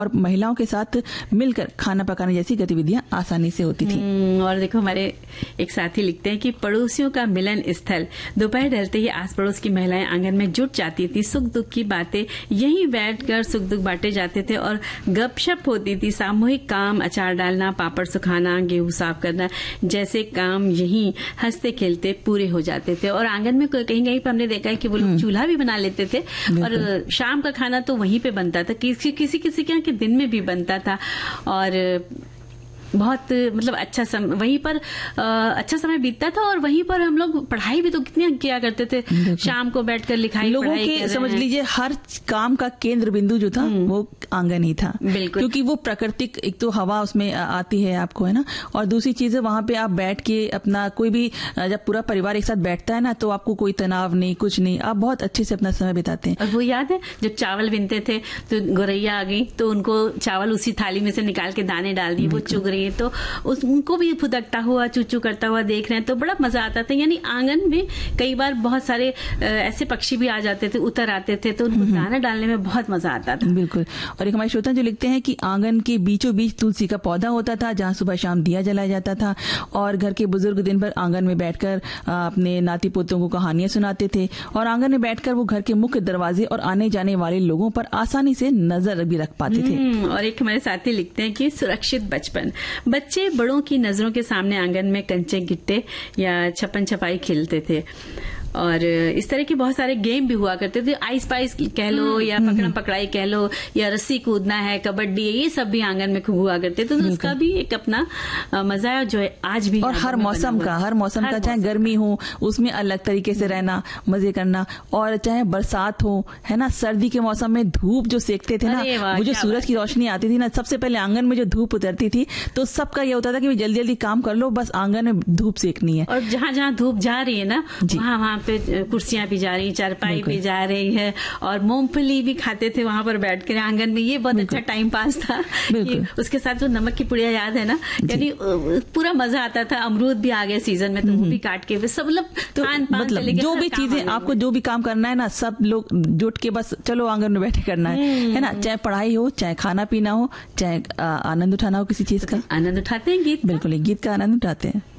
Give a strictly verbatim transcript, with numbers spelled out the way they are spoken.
और महिलाओं के साथ मिलकर खाना पकाने जैसी गतिविधियां आसानी से होती थी। और देखो हमारे एक साथी लिखते हैं कि पड़ोसियों का मिलन स्थल। दोपहर ढलते ही आस पड़ोस की महिलाएं आंगन में जुट जाती थी। सुख दुख की बातें यहीं बैठकर सुख दुख बांटे जाते थे और गपशप होती थी। सामूहिक काम, अचार डालना, पापड़ सुखाना, गेहूं साफ करना जैसे काम यहीं हंसते खेलते पूरे हो जाते थे। और आंगन में कहीं कहीं पर हमने देखा है कि वो लोग चूल्हा भी बना लेते थे और शाम का खाना तो वहीं पे बनता था। किसी किसी किसी के यहाँ के दिन में भी बनता था और बहुत मतलब अच्छा समय वहीं पर आ, अच्छा समय बीतता था। और वहीं पर हम लोग पढ़ाई भी तो कितनी किया करते थे। शाम को बैठकर लिखाई लोगों के समझ लीजिए हर काम का केंद्र बिंदु जो था वो आंगन ही था। बिल्कुल, क्योंकि वो प्राकृतिक एक तो हवा उसमें आती है आपको, है ना, और दूसरी चीज है वहां पे आप बैठ के अपना कोई भी जब पूरा परिवार एक साथ बैठता है ना तो आपको कोई तनाव नहीं, कुछ नहीं, आप बहुत अच्छे से अपना समय बिताते हैं। और वो याद है जब चावल बिनते थे तो गौरैया आ गई तो उनको चावल उसी थाली में से निकाल के दाने डाल दिए, वो चुग रही है तो उस उनको भी फुदकता हुआ चूचू करता हुआ देख रहे हैं तो बड़ा मजा आता था। यानी आंगन में कई बार बहुत सारे ऐसे पक्षी भी आ जाते थे, उतर आते थे तो उनको दाना डालने में बहुत मजा आता था। बिल्कुल। और एक हमारे श्रोता जो लिखते हैं कि आंगन के बीचों बीच तुलसी का पौधा होता था जहां सुबह शाम दिया जलाया जाता था और घर के बुजुर्ग दिन भर आंगन में बैठकर अपने नाती पोतों को कहानियां सुनाते थे और आंगन में बैठकर वो घर के मुख्य दरवाजे और आने जाने वाले लोगों पर आसानी से नजर भी रख पाते थे। और एक हमारे साथी लिखते हैं कि सुरक्षित बचपन। बच्चे बड़ों की नजरों के सामने आंगन में कंचे गिट्टे या छप्पन छपाई खेलते थे और इस तरह के बहुत सारे गेम भी हुआ करते थे। आइस पाइस कह लो या पकड़म पकड़ाई कह लो या रस्सी कूदना है, कबड्डी, ये सब भी आंगन में हुआ करते थे। तो उसका भी एक अपना मजा है जो है आज भी। और हर मौसम का हर मौसम का चाहे गर्मी हो उसमें अलग तरीके से रहना, मजे करना, और चाहे बरसात हो, है ना, सर्दी के मौसम में धूप जो सेकते थे ना, वो जो सूरज की रोशनी आती थी ना, सबसे पहले आंगन में जो धूप उतरती थी तो सबका ये होता था कि जल्दी जल्दी काम कर लो, बस आंगन में धूप सेकनी है। और जहां जहां धूप जा रही है ना वहां वहां पे कुर्सियां भी जा रही, चारपाई भी जा रही है और मूंगफली भी खाते थे वहां पर बैठकर आंगन में। ये बहुत अच्छा टाइम पास था। उसके साथ जो नमक की पुड़िया याद है ना, यानी पूरा मजा आता था। अमरूद भी आ गए सीजन में तो वो भी काट के सब मतलब तो मतलब जो भी चीजें आपको जो भी काम करना है ना, सब लोग जुट के बस चलो आंगन में बैठे करना है, है ना, चाहे पढ़ाई हो, चाहे खाना पीना हो, चाहे आनंद उठाना हो, किसी चीज का आनंद उठाते हैं। गीत बिल्कुल गीत का आनंद उठाते हैं।